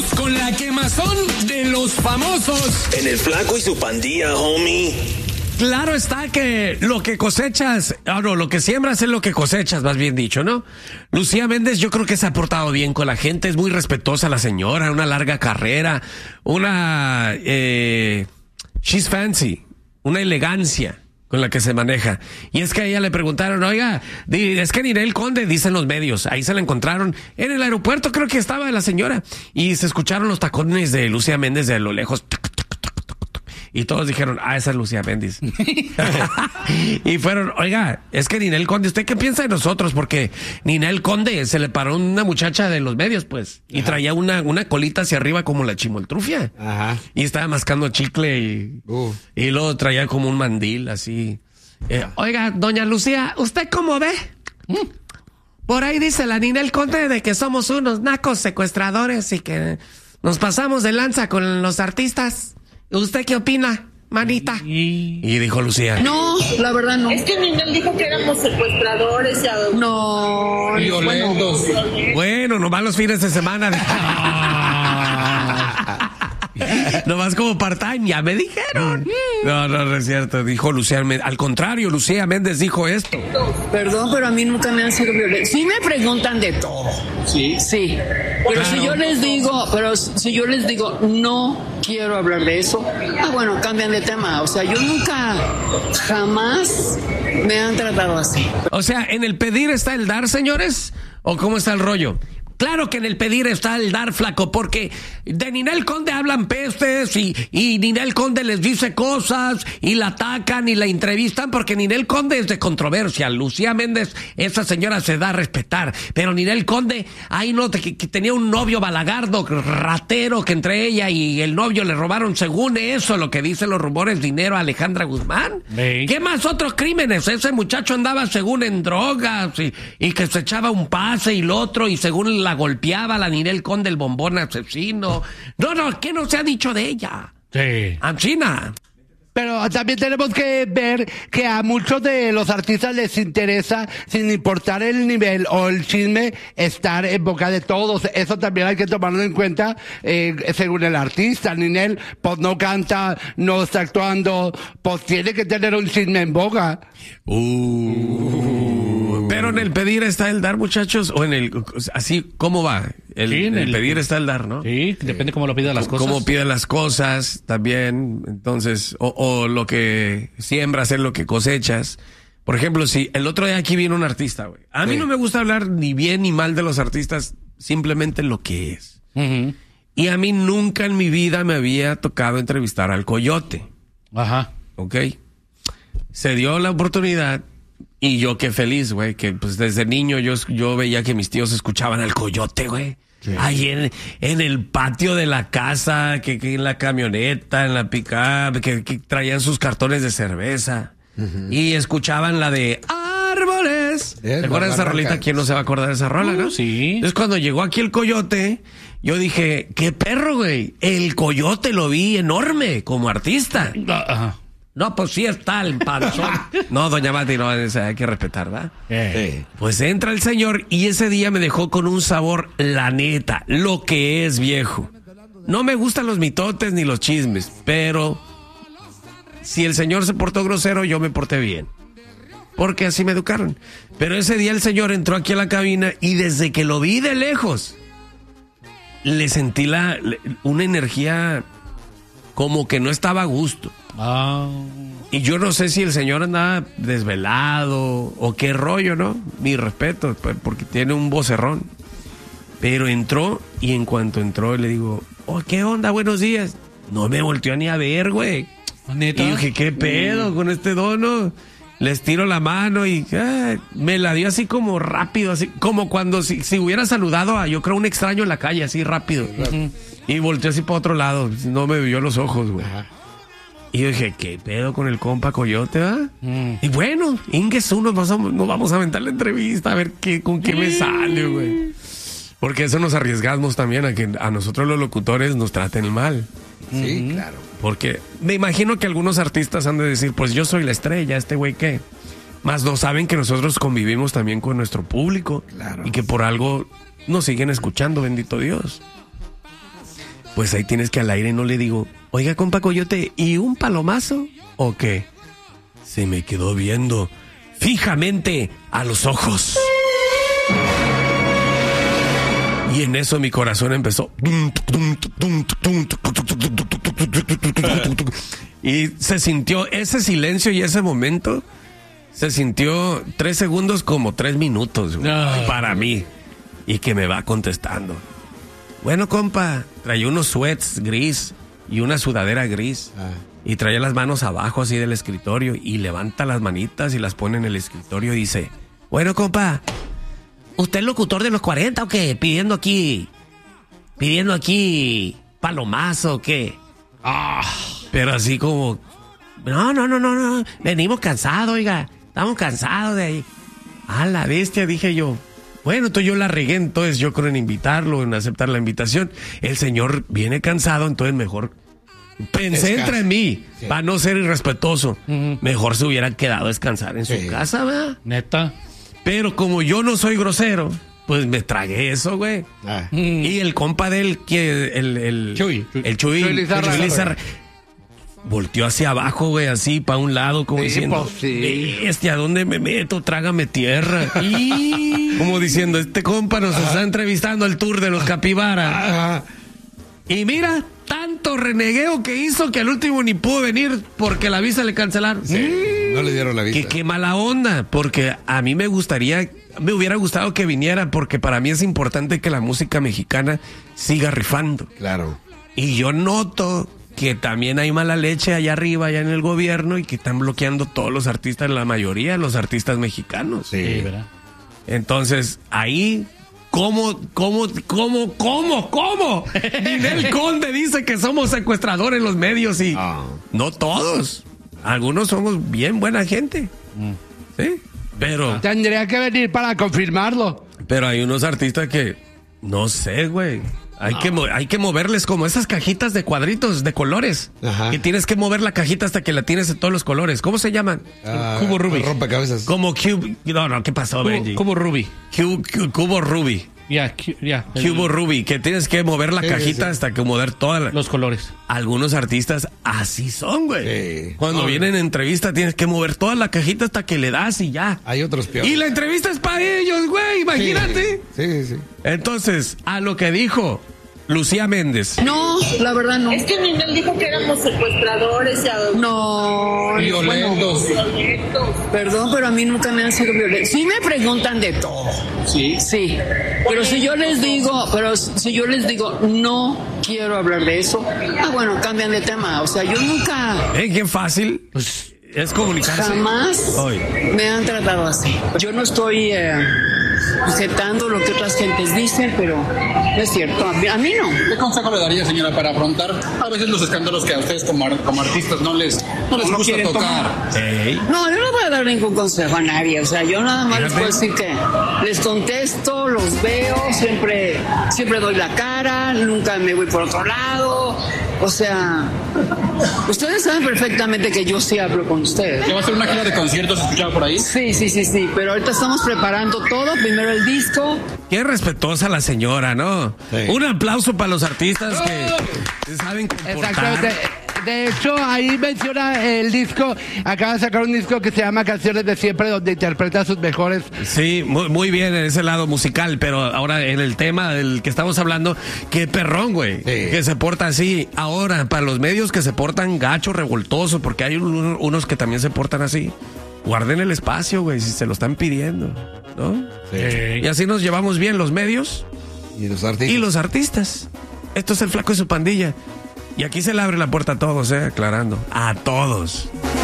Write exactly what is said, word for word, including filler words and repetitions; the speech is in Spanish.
con la quemazón de los famosos. En el Flaco y su pandilla, homie. Claro está que lo que cosechas, ah, no, lo que siembras es lo que cosechas, más bien dicho, ¿no? Lucía Méndez yo creo que se ha portado bien con la gente, es muy respetuosa la señora, una larga carrera, una, eh, she's fancy, una elegancia con la que se maneja. Y es que a ella le preguntaron, oiga, es que Ninel Conde, dicen los medios, ahí se la encontraron en el aeropuerto, creo que estaba la señora, y se escucharon los tacones de Lucía Méndez de lo lejos. Y todos dijeron, ah, esa es Lucía Méndez. Y fueron, oiga, es que Ninel Conde, ¿usted qué piensa de nosotros? Porque Ninel Conde se le paró una muchacha de los medios, pues, y Ajá. traía una, una colita hacia arriba como la chimoltrufia. Ajá. Y estaba mascando chicle y, uh. y luego traía como un mandil, así. Eh, oiga, doña Lucía, ¿usted cómo ve? Mm. Por ahí dice la Ninel Conde de que somos unos nacos secuestradores y que nos pasamos de lanza con los artistas. ¿Usted qué opina, manita? Y, y dijo Lucía. No, la verdad no. Es que Ninel dijo que éramos secuestradores. Ya... No. Violentos. Bueno, bueno, nomás los fines de semana. Nomás como part-time, ya me dijeron. No, no, no es cierto. Dijo Lucía Méndez. Al contrario, Lucía Méndez dijo esto. Perdón, pero a mí nunca me han sido violentos. Sí me preguntan de todo. Sí. Sí. Pero claro. si yo les digo, pero si yo les digo, no quiero hablar de eso, ah, bueno, cambian de tema. O sea, yo nunca, jamás me han tratado así. O sea, ¿en el pedir está el dar, señores? ¿O cómo está el rollo? Claro que en el pedir está el dar, flaco, porque de Ninel Conde hablan pestes y, y Ninel Conde les dice cosas y la atacan y la entrevistan porque Ninel Conde es de controversia. Lucía Méndez, esa señora se da a respetar, pero Ninel Conde, ahí no, que, que tenía un novio balagardo, ratero, que entre ella y el novio le robaron, según eso, lo que dicen los rumores, dinero a Alejandra Guzmán. Sí. ¿Qué más otros crímenes? Ese muchacho andaba según en drogas y, y que se echaba un pase y lo otro y según la la golpeaba la Ninel Conde, el bombón asesino. No, no, ¿qué no se ha dicho de ella? Sí. Anchina. Pero también tenemos que ver que a muchos de los artistas les interesa, sin importar el nivel o el chisme, estar en boca de todos. Eso también hay que tomarlo en cuenta, eh, según el artista. Ninel, pues no canta, no está actuando, pues tiene que tener un chisme en boca. Uh. Pero en el pedir está el dar, muchachos, o en el, así, ¿cómo va? El, sí, en el, el pedir está el dar, ¿no? Sí, depende cómo lo pidan las cosas. Cómo piden las cosas, también, entonces, o, o lo que siembras es lo que cosechas. Por ejemplo, si el otro día aquí viene un artista, güey. A sí. mí no me gusta hablar ni bien ni mal de los artistas, simplemente lo que es. Uh-huh. Y a mí nunca en mi vida me había tocado entrevistar al Coyote. Ajá. ¿Ok? Se dio la oportunidad. Y yo qué feliz, güey, que pues desde niño yo, yo veía que mis tíos escuchaban al Coyote, güey. Sí. Ahí en, en el patio de la casa, que, que en la camioneta, en la pick-up, que, que traían sus cartones de cerveza. Uh-huh. Y escuchaban la de Árboles. ¿Te acuerdas de esa rolita? ¿Quién no se va a acordar de esa rola, uh, no? Sí. Entonces cuando llegó aquí el Coyote, yo dije, qué perro, güey. El Coyote lo vi enorme como artista. Ajá. Uh-huh. No, pues sí está el panzón. No, doña Mati, no, hay que respetar, ¿verdad? Eh. Pues entra el señor y ese día me dejó con un sabor, la neta, lo que es viejo. No me gustan los mitotes ni los chismes, pero si el señor se portó grosero, yo me porté bien. Porque así me educaron. Pero ese día el señor entró aquí a la cabina y desde que lo vi de lejos, le sentí la, una energía como que no estaba a gusto. Oh. Y yo no sé si el señor andaba desvelado o qué rollo, ¿no? Mi respeto, porque tiene un vocerrón. Pero entró y en cuanto entró le digo, oh, ¿qué onda? Buenos días. No me volteó ni a ver, güey. ¿Neta? Y dije, ¿qué pedo con este dono? Les tiro la mano y eh, me la dio así como rápido, así como cuando si, si hubiera saludado a, yo creo, un extraño en la calle, así rápido. Uh-huh. Y volteó así para otro lado, no me vio los ojos, güey. Uh-huh. Y yo dije, ¿qué pedo con el compa Coyote, va? Mm. Y bueno, Inges, nos vamos, nos vamos a aventar la entrevista a ver qué, con qué me sale, güey. Porque eso nos arriesgamos también a que a nosotros los locutores nos traten mal. Sí, mm-hmm. claro. Porque me imagino que algunos artistas han de decir, pues yo soy la estrella, este güey qué. Más no saben que nosotros convivimos también con nuestro público. Claro. Y que por algo nos siguen escuchando, bendito Dios. Pues ahí tienes que al aire no le digo, oiga, compa Coyote, ¿y un palomazo o qué? Se me quedó viendo fijamente a los ojos. Y en eso mi corazón empezó. Y se sintió ese silencio y ese momento. Se sintió tres segundos como tres minutos, güey, Ay. para mí. Y que me va contestando. Bueno, compa, traía unos sweats gris y una sudadera gris. Ah. Y traía las manos abajo así del escritorio. Y levanta las manitas y las pone en el escritorio y dice, bueno, compa, ¿usted es locutor de los cuarenta o qué? Pidiendo aquí, pidiendo aquí palomazo o qué. Ah, pero así como, no, no, no, no, no, venimos cansados, oiga, estamos cansados de ahí. A la bestia, dije yo. Bueno, entonces yo la regué, entonces yo creo en invitarlo, en aceptar la invitación. El señor viene cansado, entonces mejor pensé Descansa. entre mí, Sí. para no ser irrespetuoso. Ujú. Mejor se hubiera quedado a descansar en Sí. su casa, ¿verdad? Neta. Pero como yo no soy grosero, pues me tragué eso, güey. Ah. Y el compa del que el el Chuy, Chuy. el Chuy, Chuy Lizarra. Chuy Lizarra, volteó hacia abajo, güey, así para un lado, como Sí, diciendo, pues, sí. bestia, ¿a dónde me meto? Trágame tierra. Y como diciendo, este compa nos está entrevistando al tour de los Capibara. Ah. Y mira, tanto renegueo que hizo que al último ni pudo venir porque la visa le cancelaron. Sí, no le dieron la Que vista. qué mala onda, porque a mí me gustaría, me hubiera gustado que viniera, porque para mí es importante que la música mexicana siga rifando. Claro. Y yo noto que también hay mala leche allá arriba, allá en el gobierno, y que están bloqueando todos los artistas, la mayoría de los artistas mexicanos. Sí. Sí, ¿verdad? Entonces, ahí, ¿cómo, cómo, cómo, cómo, cómo? Ninel Conde dice que somos secuestradores los medios y Ah. no todos. Algunos somos bien buena gente. Sí, pero, Tendría que venir para confirmarlo. pero hay unos artistas que, no sé, güey. Hay, que, mo- hay que moverles como esas cajitas de cuadritos, de colores. Ajá. Que tienes que mover la cajita hasta que la tienes de todos los colores. ¿Cómo se llaman? Ah, Cubo Rubik. Rompecabezas. Como Cube. No, no, ¿qué pasó, Benji? Cubo, Cubo Ruby. Cu- cu- Cubo Ruby. Ya, cu- ya. El- Cubo Ruby, que tienes que mover la Sí, cajita sí. hasta que mover todas las... Los colores. Algunos artistas así son, güey. Sí. Cuando vienen en entrevista tienes que mover toda la cajita hasta que le das y ya. Hay otros peores. Y la entrevista es para ellos, güey, imagínate. Sí, sí, sí. Entonces, a lo que dijo Lucía Méndez. No, la verdad no. Es que Ninel dijo que éramos secuestradores y adultos. No, Violentos. Violentos. perdón, pero a mí nunca me han sido violentos. Sí me preguntan de todo. Sí. Sí, pero si yo les digo, pero si yo les digo, no quiero hablar de eso, ah, bueno, cambian de tema. O sea, yo nunca, ¿Eh? Qué fácil. Pues es comunicarse. jamás Hoy. me han tratado así. Yo no estoy eh, aceptando lo que otras gentes dicen, pero no es cierto. A mí, a mí no. ¿Qué consejo le daría, señora, para afrontar a veces los escándalos que a ustedes como, ar- como artistas no les, no les No gusta quieren tocar? Ey. No, yo no voy a dar ningún consejo a nadie. O sea, yo nada más les Fíjate. puedo decir que les contesto, los veo, siempre, siempre doy la cara, nunca me voy por otro lado. O sea, ustedes saben perfectamente que yo sí hablo con ustedes. ¿Que va a ser una gira de conciertos escuchado por ahí? Sí, sí, sí, sí, pero ahorita estamos preparando todo. Primero el disco. Qué respetuosa la señora, ¿no? Sí. Un aplauso para los artistas que se saben comportar. Exactamente. De hecho, ahí menciona el disco. Acaba de sacar un disco que se llama Canciones de Siempre, donde interpreta sus mejores. Sí, muy, muy bien en ese lado musical, pero ahora en el tema del que estamos hablando, qué perrón, güey, Sí. que se porta así. Ahora, para los medios que se portan gacho, revoltoso, porque hay un- unos que también se portan así, guarden el espacio, güey, si se lo están pidiendo, ¿no? Ey. Y así nos llevamos bien los medios Y los artistas. y los artistas. Esto es el Flaco y su pandilla. Y aquí se le abre la puerta a todos, ¿eh? Aclarando. A todos.